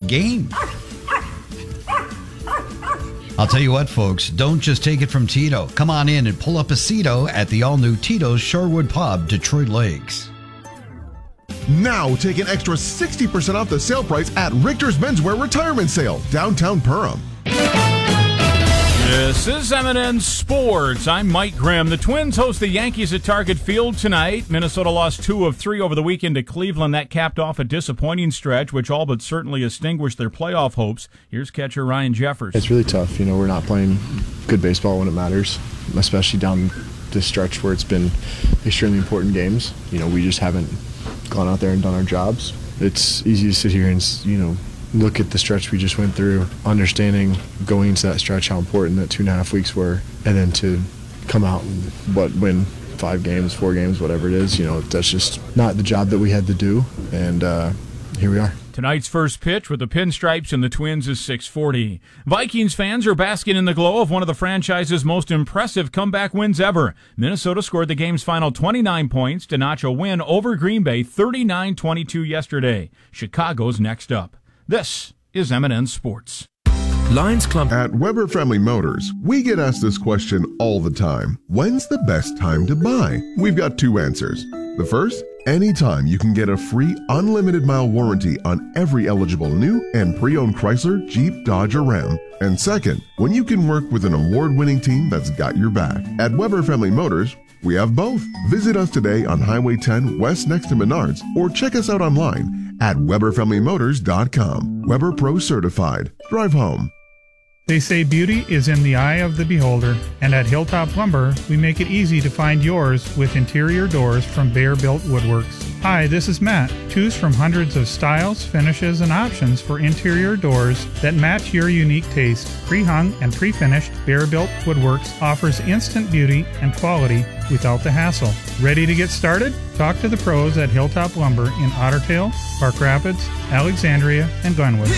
game. I'll tell you what, folks, don't just take it from Tito. Come on in and pull up a Cito at the all-new Tito's Shorewood Pub, Detroit Lakes. Now take an extra 60% off the sale price at Richter's Menswear Retirement Sale, downtown Perham. This is M&N Sports. I'm Mike Grimm. The Twins host the Yankees at Target Field tonight. Minnesota lost 2 of 3 over the weekend to Cleveland. That capped off a disappointing stretch, which all but certainly extinguished their playoff hopes. Here's catcher Ryan Jeffers. It's really tough. We're not playing good baseball when it matters, especially down this stretch where it's been extremely important games. We just haven't gone out there and done our jobs. It's easy to sit here and, look at the stretch we just went through, understanding going into that stretch how important that 2.5 weeks were, and then to come out and win 5 games, 4 games, whatever it is. That's just not the job that we had to do, and here we are. Tonight's first pitch with the Pinstripes and the Twins is 6:40. Vikings fans are basking in the glow of one of the franchise's most impressive comeback wins ever. Minnesota scored the game's final 29 points to notch a win over Green Bay 39-22 yesterday. Chicago's next up. This is M&N Sports. Lions Club. At Weber Family Motors, we get asked this question all the time. When's the best time to buy? We've got 2 answers. The first, anytime you can get a free unlimited mile warranty on every eligible new and pre-owned Chrysler, Jeep, Dodge, or Ram. And second, when you can work with an award-winning team that's got your back. At Weber Family Motors, we have both. Visit us today on Highway 10 West next to Menards, or check us out online at WeberFamilyMotors.com. Weber Pro Certified. Drive home. They say beauty is in the eye of the beholder, and at Hilltop Lumber, we make it easy to find yours with interior doors from Bear Built Woodworks. Hi, this is Matt. Choose from hundreds of styles, finishes, and options for interior doors that match your unique taste. Pre-hung and pre-finished, Bear Built Woodworks offers instant beauty and quality without the hassle. Ready to get started? Talk to the pros at Hilltop Lumber in Otter Tail, Park Rapids, Alexandria, and Glenwood.